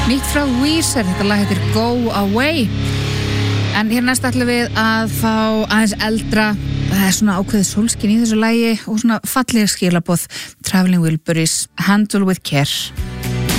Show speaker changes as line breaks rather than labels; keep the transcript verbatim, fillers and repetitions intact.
Nýtt frá Weezer, þetta lag heitir Go Away. En hér næst ætlum við að fá aðeins eldra, það er svona ákveðið sólskin í þessu lagi og svona fallega skilaboð. Traveling Wilburys, Handle with Care.